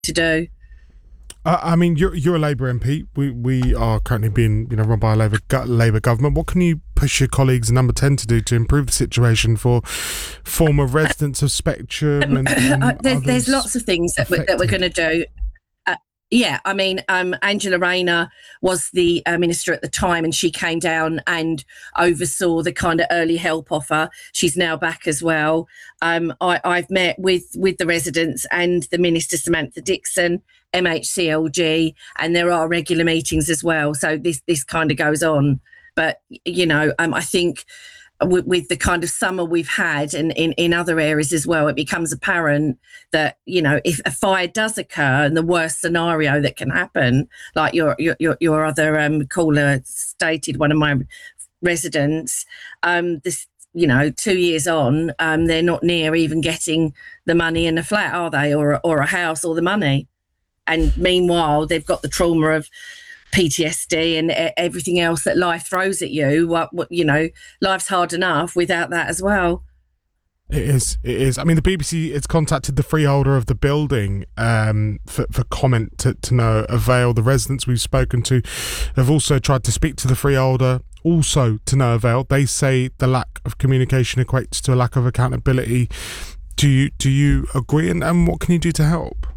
to do. I mean, you're a Labour MP. We are currently being run by a Labour government. What can you push your colleagues in Number 10 to do to improve the situation for former residents of Spectrum and there's lots of things that we're going to do. Yeah, I mean, Angela Rayner was the minister at the time, and she came down and oversaw the kind of early help offer. She's now back as well. I've met with the residents and the minister, Samantha Dixon, MHCLG, and there are regular meetings as well. So this kind of goes on. But, I think with the kind of summer we've had and in other areas as well, it becomes apparent that, if a fire does occur and the worst scenario that can happen, like your other caller stated, one of my residents, this, 2 years on, they're not near even getting the money in a flat, are they, or a house or the money? And meanwhile, they've got the trauma of PTSD and everything else that life throws at you. Life's hard enough without that as well. It is. I mean, the BBC has contacted the freeholder of the building for comment to no avail. The residents we've spoken to have also tried to speak to the freeholder, also to no avail. They say the lack of communication equates to a lack of accountability. Do you agree? And what can you do to help?